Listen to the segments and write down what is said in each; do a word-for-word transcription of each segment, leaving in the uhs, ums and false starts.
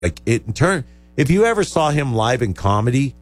Like it in turn, if you ever saw him live in comedy,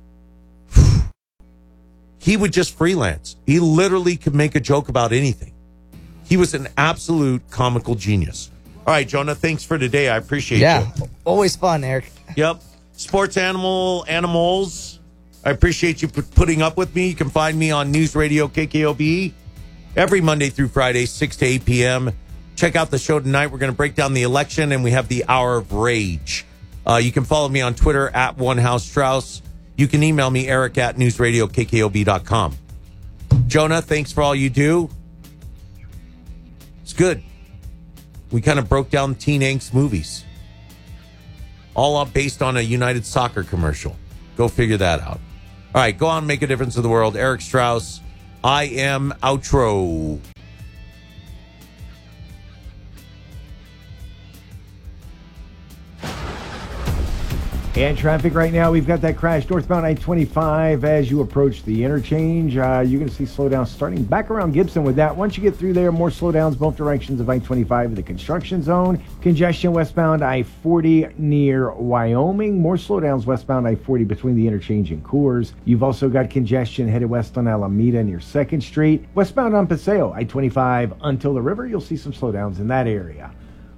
he would just freelance. He literally could make a joke about anything. He was an absolute comical genius. All right, Jonah, thanks for today. I appreciate yeah, you. Yeah, always fun, Eric. Yep. Sports Animal Animals. I appreciate you p- putting up with me. You can find me on News Radio K K O B every Monday through Friday, six to eight p.m. Check out the show tonight. We're going to break down the election, and we have the Hour of Rage. Uh, you can follow me on Twitter at OneHouseStrauss. You can email me, Eric at newsradio k k o b dot com. Jonah, thanks for all you do. It's good. We kind of broke down teen angst movies. All up based on a United Soccer commercial. Go figure that out. All right, go on, make a difference in the world. Eric Strauss, I am outro. And traffic right now, we've got that crash northbound I twenty-five as you approach the interchange. Uh, you're going to see slowdowns starting back around Gibson with that. Once you get through there, more slowdowns both directions of I twenty-five in the construction zone. Congestion westbound I forty near Wyoming. More slowdowns westbound I forty between the interchange and Coors. You've also got congestion headed west on Alameda near second Street. Westbound on Paseo, I twenty-five until the river. You'll see some slowdowns in that area.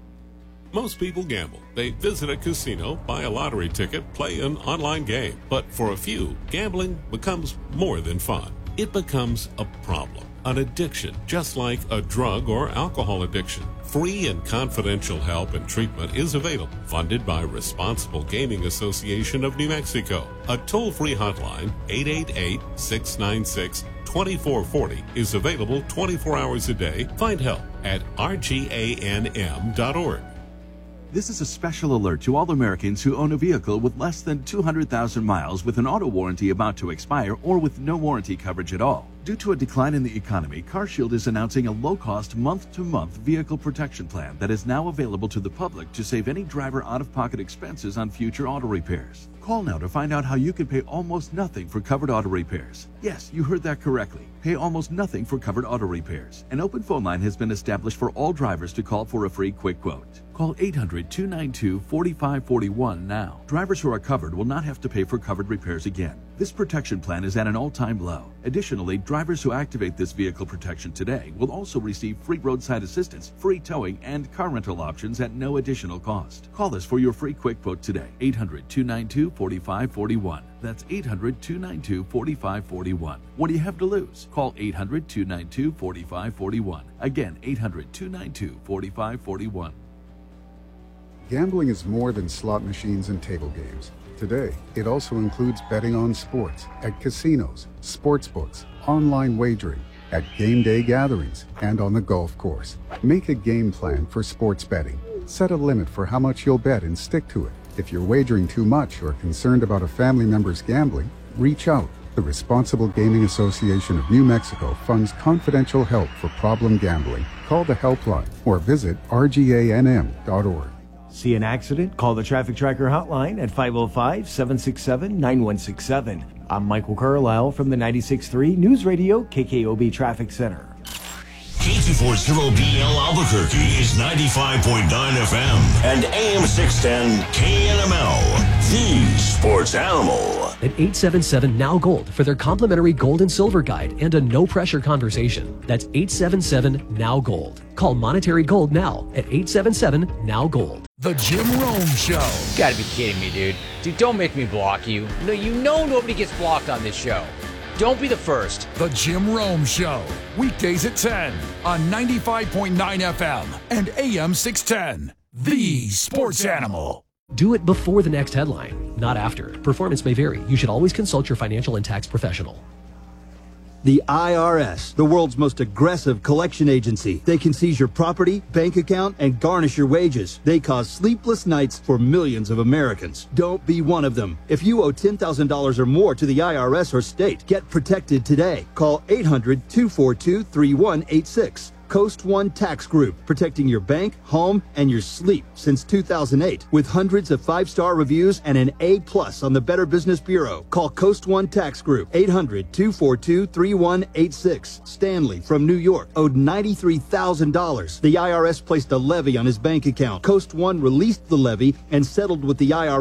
Most people gamble. They visit a casino, buy a lottery ticket, play an online game. But for a few, gambling becomes more than fun. It becomes a problem, an addiction, just like a drug or alcohol addiction. Free and confidential help and treatment is available, funded by Responsible Gaming Association of New Mexico. A toll-free hotline, eight eight eight, six nine six, two four four zero, is available twenty-four hours a day. Find help at r g a n m dot org. This is a special alert to all Americans who own a vehicle with less than two hundred thousand miles with an auto warranty about to expire or with no warranty coverage at all. Due to a decline in the economy, CarShield is announcing a low-cost month-to-month vehicle protection plan that is now available to the public to save any driver out-of-pocket expenses on future auto repairs. Call now to find out how you can pay almost nothing for covered auto repairs. Yes, you heard that correctly. Pay almost nothing for covered auto repairs. An open phone line has been established for all drivers to call for a free quick quote. Call eight hundred, two nine two, four five four one now. Drivers who are covered will not have to pay for covered repairs again. This protection plan is at an all-time low. Additionally, drivers who activate this vehicle protection today will also receive free roadside assistance, free towing, and car rental options at no additional cost. Call us for your free quick quote today. eight hundred, two nine two, four five four one. That's eight hundred, two nine two, four five four one. What do you have to lose? Call eight hundred, two nine two, four five four one. Again, eight hundred, two nine two, four five four one. Gambling is more than slot machines and table games. Today, it also includes betting on sports, at casinos, sports books, online wagering, at game day gatherings, and on the golf course. Make a game plan for sports betting. Set a limit for how much you'll bet and stick to it. If you're wagering too much or concerned about a family member's gambling, reach out. The Responsible Gaming Association of New Mexico funds confidential help for problem gambling. Call the helpline or visit r g a n m dot org. See an accident? Call the Traffic Tracker hotline at five oh five, seven six seven, nine one six seven. I'm Michael Carlisle from the ninety-six point three News Radio K K O B Traffic Center. K two forty B L Albuquerque is ninety-five point nine F M and A M six ten K N M L, the sports animal. At eight seven seven Now Gold for their complimentary gold and silver guide and a no-pressure conversation. That's eight seven seven Now Gold. Call Monetary Gold now at eight seven seven Now Gold. The Jim Rome Show. You gotta be kidding me, dude. Dude, don't make me block you. No, you know nobody gets blocked on this show. Don't be the first. The Jim Rome Show. Weekdays at ten on ninety-five point nine F M and A M six ten. The sports animal. Do it before the next headline, not after. Performance may vary. You should always consult your financial and tax professional. The I R S, the world's most aggressive collection agency. They can seize your property, bank account, and garnish your wages. They cause sleepless nights for millions of Americans. Don't be one of them. If you owe ten thousand dollars or more to the I R S or state, get protected today. Call eight hundred, two four two, three one eight six. Coast One Tax Group, protecting your bank, home, and your sleep since two thousand eight. With hundreds of five-star reviews and an A plus on the Better Business Bureau. Call Coast One Tax Group, eight hundred, two four two, three one eight six. Stanley from New York owed ninety-three thousand dollars. The I R S placed a levy on his bank account. Coast One released the levy and settled with the I R S